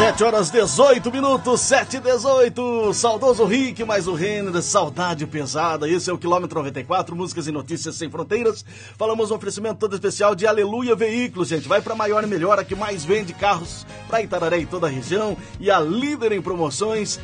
7h18, 7h18. Saudoso Rick, mais o Renner, saudade pesada. Esse é o quilômetro 94, músicas e notícias sem fronteiras. Falamos um oferecimento todo especial de Aleluia Veículos, gente. Vai pra Maior e Melhor, a que mais vende carros pra Itararé e toda a região. E a líder em promoções.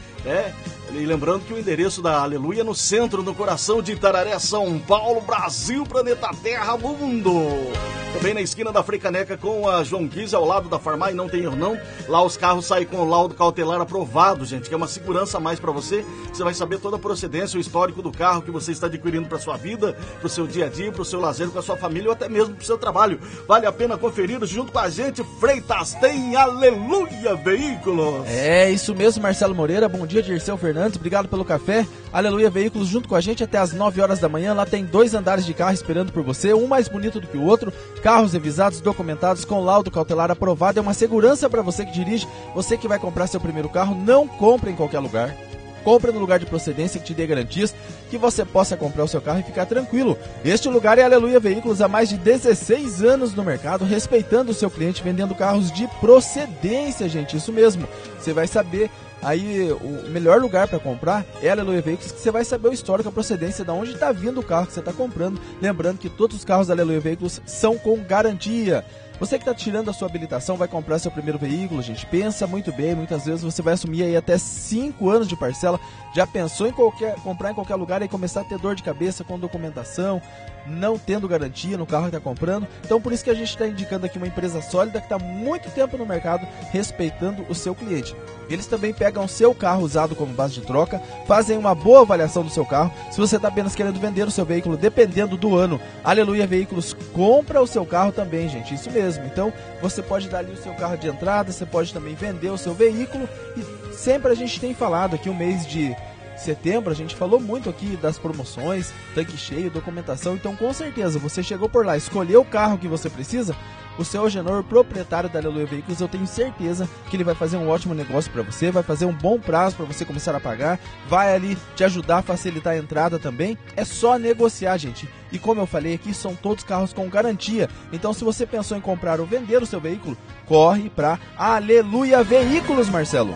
E lembrando que o endereço da Aleluia é no centro, no coração de Itararé, São Paulo, Brasil, planeta Terra, mundo. Também na esquina da Frei Caneca com a João Guiz, ao lado da Farmai, não tem erro não. Lá os carros saem com o laudo cautelar aprovado, gente, que é uma segurança a mais para você. Você vai saber toda a procedência, o histórico do carro que você está adquirindo para sua vida, para o seu dia a dia, para o seu lazer com a sua família ou até mesmo para o seu trabalho. Vale a pena conferir junto com a gente. Freitas tem Aleluia Veículos. É isso mesmo, Marcelo Moreira. Bom dia, Dirceu Fernandes. Obrigado pelo café. Aleluia Veículos junto com a gente até as 9 horas da manhã. Lá tem 2 andares de carro esperando por você, um mais bonito do que o outro. Carros revisados, documentados, com laudo cautelar aprovado. É uma segurança para você que dirige. Você que vai comprar seu primeiro carro, não compre em qualquer lugar. Compre no lugar de procedência que te dê garantias, que você possa comprar o seu carro e ficar tranquilo. Este lugar é Aleluia Veículos, há mais de 16 anos no mercado, respeitando o seu cliente, vendendo carros de procedência, gente. Isso mesmo. Você vai saber aí o melhor lugar para comprar é Aleluia Veículos, que você vai saber o histórico, a procedência, de onde está vindo o carro que você está comprando. Lembrando que todos os carros da Aleluia Veículos são com garantia. Você que está tirando a sua habilitação, vai comprar seu primeiro veículo, gente, pensa muito bem. Muitas vezes você vai assumir aí até 5 anos de parcela. Já pensou em comprar em qualquer lugar e começar a ter dor de cabeça com documentação, não tendo garantia no carro que está comprando? Então por isso que a gente está indicando aqui uma empresa sólida que está há muito tempo no mercado, respeitando o seu cliente. Eles também pegam o seu carro usado como base de troca, fazem uma boa avaliação do seu carro. Se você está apenas querendo vender o seu veículo, dependendo do ano, Aleluia Veículos compra o seu carro também, gente, isso mesmo. Então você pode dar ali o seu carro de entrada, você pode também vender o seu veículo. E sempre a gente tem falado aqui, o mês de setembro, a gente falou muito aqui das promoções, tanque cheio, documentação. Então com certeza você chegou por lá, escolheu o carro que você precisa, o seu Agenor, proprietário da Aleluia Veículos, eu tenho certeza que ele vai fazer um ótimo negócio para você, vai fazer um bom prazo para você começar a pagar, vai ali te ajudar a facilitar a entrada também. É só negociar, gente. E como eu falei aqui, são todos carros com garantia. Então se você pensou em comprar ou vender o seu veículo, corre para Aleluia Veículos, Marcelo.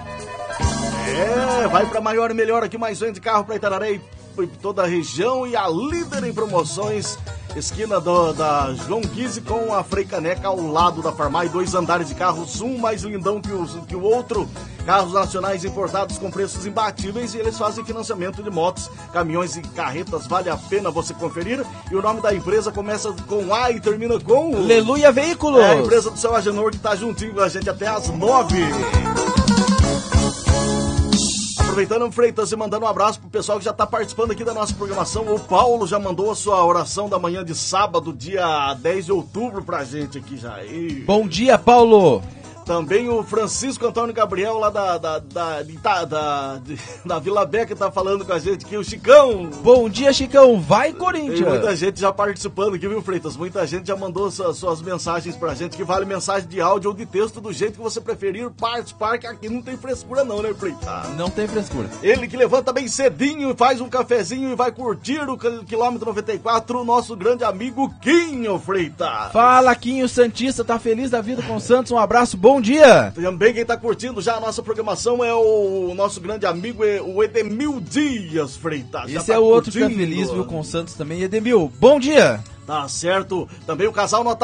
Vai para Maior e Melhor, aqui mais vende carro para Itararé e toda a região, e a líder em promoções, esquina da João Guise com a Frei Caneca, ao lado da Farmai, 2 andares de carros, um mais lindão que o outro, carros nacionais importados com preços imbatíveis, e eles fazem financiamento de motos, caminhões e carretas. Vale a pena você conferir. E o nome da empresa começa com A e termina com Aleluia Veículos. É a empresa do seu Agenor, que está juntinho com a gente até as 9. Aproveitando, Freitas, e mandando um abraço pro pessoal que já tá participando aqui da nossa programação. O Paulo já mandou a sua oração da manhã de sábado, dia 10 de outubro, pra gente aqui já. Bom dia, Paulo! Também o Francisco Antônio Gabriel, lá da Vila Beca, tá falando com a gente aqui, o Chicão. Bom dia, Chicão, vai Corinthians! Tem muita gente já participando aqui, viu, Freitas? Muita gente já mandou suas mensagens pra gente, que vale mensagem de áudio ou de texto, do jeito que você preferir participar, que aqui não tem frescura não, né, Freitas? Não tem frescura. Ele que levanta bem cedinho, faz um cafezinho e vai curtir o quilômetro 94, o nosso grande amigo Quinho, Freitas. Fala, Quinho Santista, tá feliz da vida com o Santos, um abraço, bom dia! Também quem tá curtindo já a nossa programação é o nosso grande amigo, o Edemil Dias, Freitas. Esse é o outro que tá feliz, viu, com o Santos também. Edemil, bom dia! Tá certo. Também o casal nota